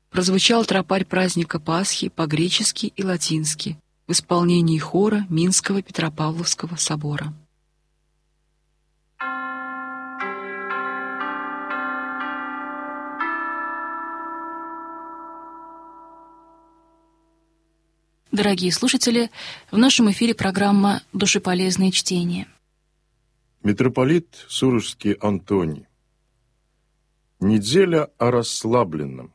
прозвучал тропарь праздника Пасхи по-гречески и латински в исполнении хора Минского Петропавловского собора. Дорогие слушатели, в нашем эфире программа «Душеполезные чтения». Митрополит Сурожский Антоний. Неделя о расслабленном.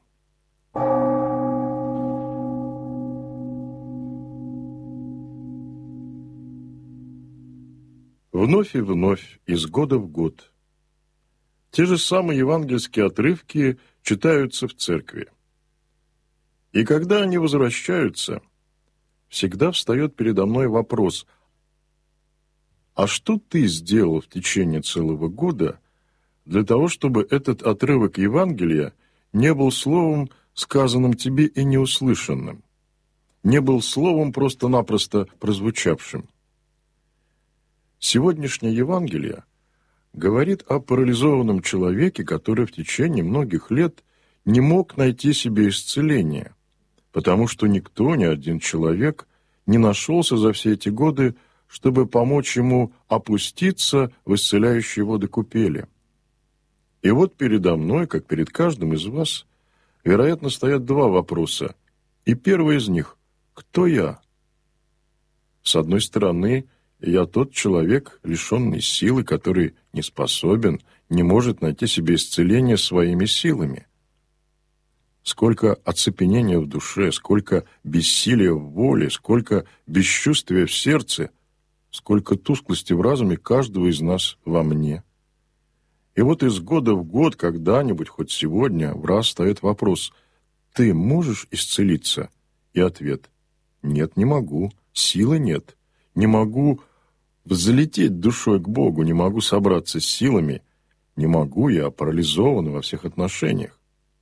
Вновь и вновь, из года в год. Те же самые евангельские отрывки читаются в церкви. И когда они возвращаются, всегда встает передо мной вопрос: а что ты сделал в течение целого года для того, чтобы этот отрывок Евангелия не был словом, сказанным тебе и неуслышанным, не был словом, просто-напросто прозвучавшим? Сегодняшнее Евангелие говорит о парализованном человеке, который в течение многих лет не мог найти себе исцеления, потому что никто, ни один человек не нашелся за все эти годы, чтобы помочь ему опуститься в исцеляющие воды купели. И вот передо мной, как перед каждым из вас, вероятно, стоят два вопроса. И первый из них – кто я? С одной стороны, я тот человек, лишенный силы, который не способен, не может найти себе исцеление своими силами. Сколько оцепенения в душе, сколько бессилия в воле, сколько бесчувствия в сердце, сколько тусклости в разуме каждого из нас во мне. И вот из года в год, когда-нибудь, хоть сегодня, в раз встает вопрос: ты можешь исцелиться? И ответ: нет, не могу, силы нет, не могу взлететь душой к Богу, не могу собраться с силами, не могу, я парализован во всех отношениях.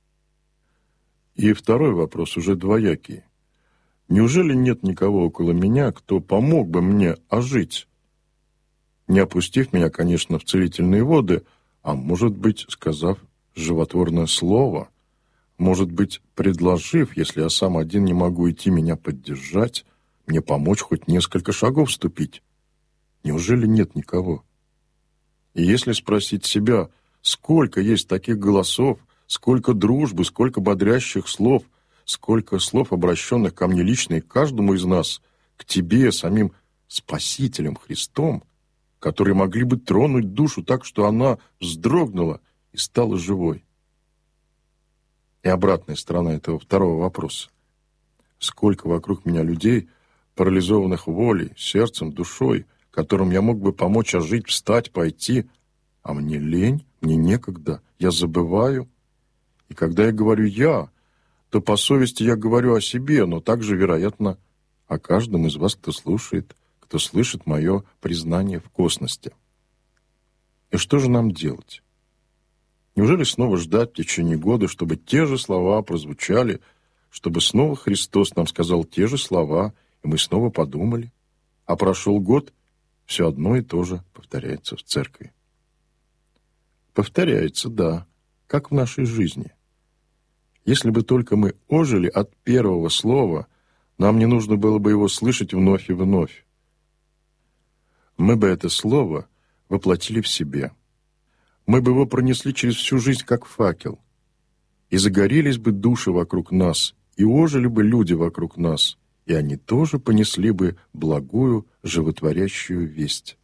И второй вопрос уже двоякий. Неужели нет никого около меня, кто помог бы мне ожить? Не опустив меня, конечно, в целительные воды, а может быть, сказав животворное слово, может быть, предложив, если я сам один не могу идти, меня поддержать, мне помочь хоть несколько шагов ступить. Неужели нет никого? И если спросить себя, сколько есть таких голосов, сколько дружбы, сколько бодрящих слов, сколько слов, обращенных ко мне лично и к каждому из нас, к тебе, самим Спасителем Христом, которые могли бы тронуть душу так, что она вздрогнула и стала живой. И обратная сторона этого второго вопроса. Сколько вокруг меня людей, парализованных волей, сердцем, душой, которым я мог бы помочь ожить, встать, пойти, а мне лень, мне некогда, я забываю. И когда я говорю «я», то по совести я говорю о себе, но также, вероятно, о каждом из вас, кто слышит мое признание в косности. И что же нам делать? Неужели снова ждать в течение года, чтобы те же слова прозвучали, чтобы снова Христос нам сказал те же слова, и мы снова подумали, а прошел год, все одно и то же повторяется в церкви? Повторяется, да, как в нашей жизни. Если бы только мы ожили от первого слова, нам не нужно было бы его слышать вновь и вновь. Мы бы это слово воплотили в себе. Мы бы его пронесли через всю жизнь, как факел. И загорелись бы души вокруг нас, и ожили бы люди вокруг нас, и они тоже понесли бы благую, животворящую весть.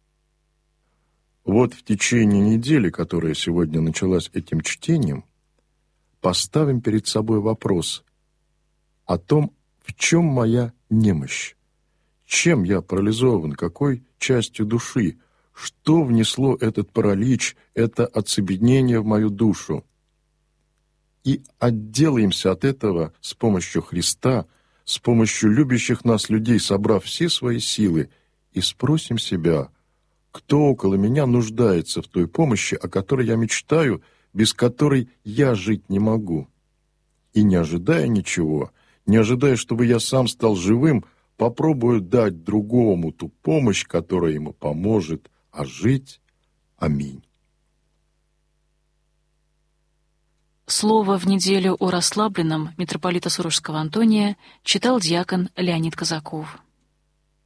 Вот в течение недели, которая сегодня началась этим чтением, поставим перед собой вопрос о том, в чем моя немощь, чем я парализован, какой частью души, что внесло этот паралич, это оцепенение в мою душу. И отделаемся от этого с помощью Христа, с помощью любящих нас людей, собрав все свои силы, и спросим себя, кто около меня нуждается в той помощи, о которой я мечтаю, без которой я жить не могу. И не ожидая ничего, не ожидая, чтобы я сам стал живым, попробую дать другому ту помощь, которая ему поможет ожить. Аминь. Слово в неделю о расслабленном митрополита Сурожского Антония читал диакон Леонид Казаков.